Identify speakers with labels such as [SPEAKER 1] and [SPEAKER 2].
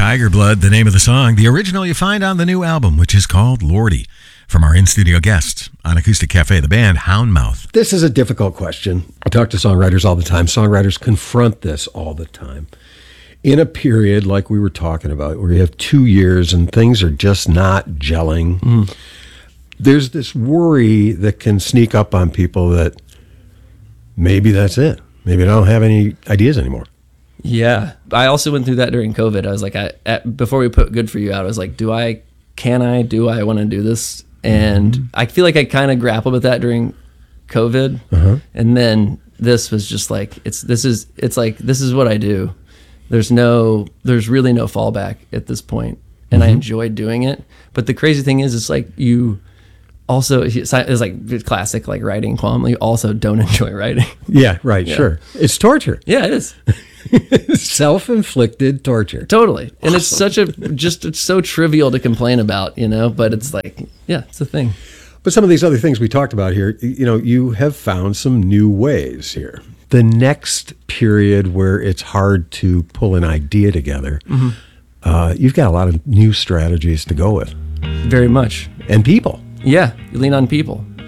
[SPEAKER 1] Tiger Blood, the name of the song. The original you find on the new album, which is called Lordy. From our in-studio guests on Acoustic Cafe, the band Houndmouth.
[SPEAKER 2] This is a difficult question. I talk to songwriters all the time. Songwriters confront this all the time. In a period like we were talking about, where you have 2 years and things are just not gelling, there's this worry that can sneak up on people that maybe that's it. Maybe I don't have any ideas anymore.
[SPEAKER 3] Yeah. I also went through that during COVID. I was like, before we put Good For You out, I was like, do I want to do this? And I feel like I kind of grappled with that during COVID. And then this was just like, this is what I do. There's really no fallback at this point. And I enjoyed doing it. But the crazy thing is, it's like you also, it's like classic, like writing qualm. You also don't enjoy writing.
[SPEAKER 2] Yeah, right, sure. It's torture.
[SPEAKER 3] Yeah, it is.
[SPEAKER 2] Self-inflicted torture.
[SPEAKER 3] Totally. And it's it's so trivial to complain about, but it's like, yeah, it's a thing.
[SPEAKER 2] But some of these other things we talked about here, you have found some new ways here. The next period where it's hard to pull an idea together, you've got a lot of new strategies to go with.
[SPEAKER 3] Very much.
[SPEAKER 2] And people.
[SPEAKER 3] Yeah, you lean on people.